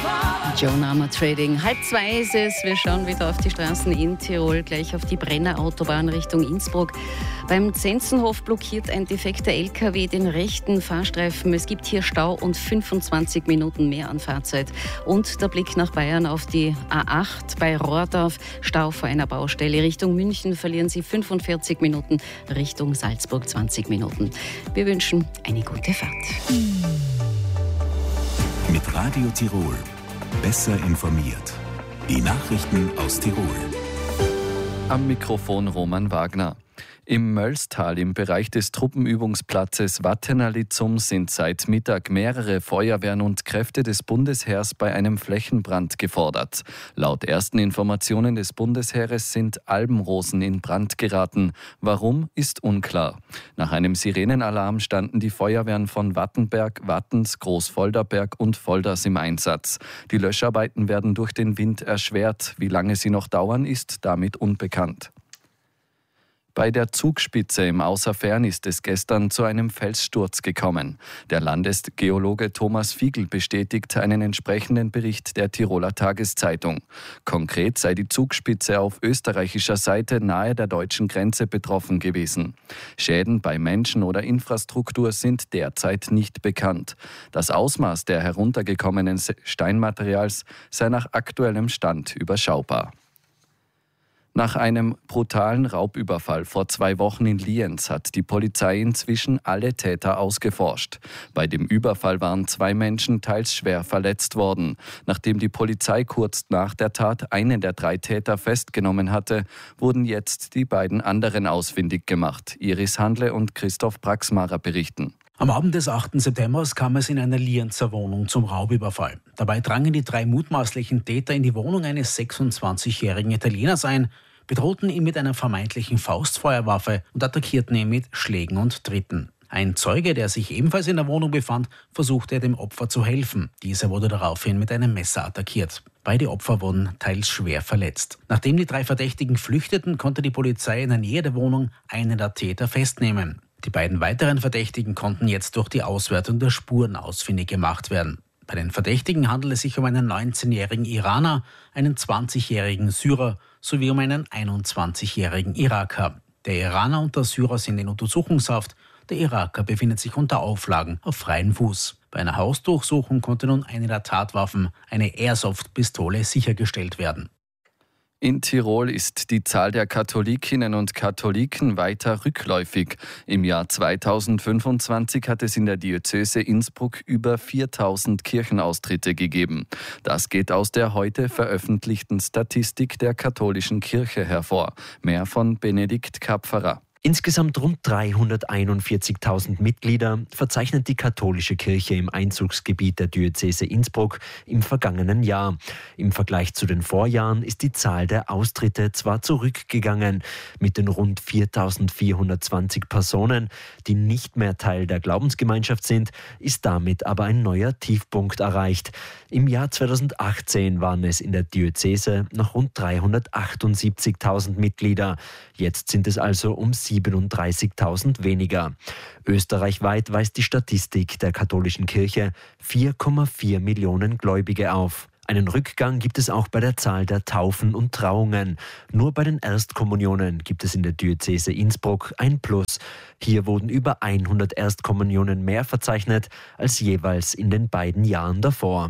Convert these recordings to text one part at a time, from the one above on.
Jonama Trading. 1:30 ist es. Wir schauen wieder auf die Straßen in Tirol, gleich auf die Brenner Autobahn Richtung Innsbruck. Beim Zenzenhof blockiert ein defekter LKW den rechten Fahrstreifen. Es gibt hier Stau und 25 Minuten mehr an Fahrzeit. Und der Blick nach Bayern auf die A8 bei Rohrdorf. Stau vor einer Baustelle. Richtung München verlieren Sie 45 Minuten, Richtung Salzburg 20 Minuten. Wir wünschen eine gute Fahrt. Mit Radio Tirol. Besser informiert. Die Nachrichten aus Tirol. Am Mikrofon Roman Wagner. Im Möllstal im Bereich des Truppenübungsplatzes Wattenalizum sind seit Mittag mehrere Feuerwehren und Kräfte des Bundesheers bei einem Flächenbrand gefordert. Laut ersten Informationen des Bundesheeres sind Albenrosen in Brand geraten. Warum, ist unklar. Nach einem Sirenenalarm standen die Feuerwehren von Wattenberg, Wattens, Großvolderberg und Volders im Einsatz. Die Löscharbeiten werden durch den Wind erschwert. Wie lange sie noch dauern, ist damit unbekannt. Bei der Zugspitze im Außerfern ist es gestern zu einem Felssturz gekommen. Der Landesgeologe Thomas Fiegel bestätigt einen entsprechenden Bericht der Tiroler Tageszeitung. Konkret sei die Zugspitze auf österreichischer Seite nahe der deutschen Grenze betroffen gewesen. Schäden bei Menschen oder Infrastruktur sind derzeit nicht bekannt. Das Ausmaß der heruntergekommenen Steinmaterials sei nach aktuellem Stand überschaubar. Nach einem brutalen Raubüberfall vor 2 Wochen in Lienz hat die Polizei inzwischen alle Täter ausgeforscht. Bei dem Überfall waren 2 Menschen teils schwer verletzt worden. Nachdem die Polizei kurz nach der Tat einen der 3 Täter festgenommen hatte, wurden jetzt die beiden anderen ausfindig gemacht. Iris Handle und Christoph Braxmarer berichten. Am Abend des 8. September kam es in einer Lienzer Wohnung zum Raubüberfall. Dabei drangen die 3 mutmaßlichen Täter in die Wohnung eines 26-jährigen Italieners ein, bedrohten ihn mit einer vermeintlichen Faustfeuerwaffe und attackierten ihn mit Schlägen und Tritten. Ein Zeuge, der sich ebenfalls in der Wohnung befand, versuchte dem Opfer zu helfen. Dieser wurde daraufhin mit einem Messer attackiert. Beide Opfer wurden teils schwer verletzt. Nachdem die 3 Verdächtigen flüchteten, konnte die Polizei in der Nähe der Wohnung einen der Täter festnehmen. Die beiden weiteren Verdächtigen konnten jetzt durch die Auswertung der Spuren ausfindig gemacht werden. Bei den Verdächtigen handelt es sich um einen 19-jährigen Iraner, einen 20-jährigen Syrer sowie um einen 21-jährigen Iraker. Der Iraner und der Syrer sind in Untersuchungshaft, der Iraker befindet sich unter Auflagen auf freiem Fuß. Bei einer Hausdurchsuchung konnte nun eine der Tatwaffen, eine Airsoft-Pistole, sichergestellt werden. In Tirol ist die Zahl der Katholikinnen und Katholiken weiter rückläufig. Im Jahr 2025 hat es in der Diözese Innsbruck über 4.000 Kirchenaustritte gegeben. Das geht aus der heute veröffentlichten Statistik der katholischen Kirche hervor. Mehr von Benedikt Kapferer. Insgesamt rund 341.000 Mitglieder verzeichnet die katholische Kirche im Einzugsgebiet der Diözese Innsbruck im vergangenen Jahr. Im Vergleich zu den Vorjahren ist die Zahl der Austritte zwar zurückgegangen. Mit den rund 4.420 Personen, die nicht mehr Teil der Glaubensgemeinschaft sind, ist damit aber ein neuer Tiefpunkt erreicht. Im Jahr 2018 waren es in der Diözese noch rund 378.000 Mitglieder. Jetzt sind es also um 37.000 weniger. Österreichweit weist die Statistik der katholischen Kirche 4,4 Millionen Gläubige auf. Einen Rückgang gibt es auch bei der Zahl der Taufen und Trauungen. Nur bei den Erstkommunionen gibt es in der Diözese Innsbruck ein Plus. Hier wurden über 100 Erstkommunionen mehr verzeichnet als jeweils in den beiden Jahren davor.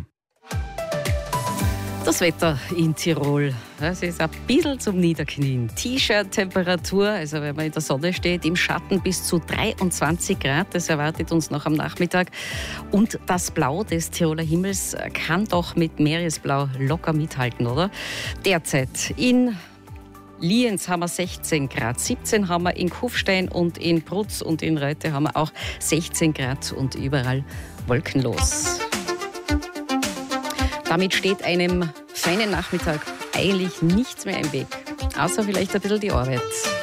Das Wetter in Tirol, es ist ein bisschen zum Niederknien. T-Shirt-Temperatur, also wenn man in der Sonne steht, im Schatten bis zu 23 Grad. Das erwartet uns noch am Nachmittag. Und das Blau des Tiroler Himmels kann doch mit Meeresblau locker mithalten, oder? Derzeit in Lienz haben wir 16 Grad, 17 haben wir in Kufstein und in Brutz und in Reute haben wir auch 16 Grad und überall wolkenlos. Damit steht einem feinen Nachmittag eigentlich nichts mehr im Weg, außer vielleicht ein bisschen die Arbeit.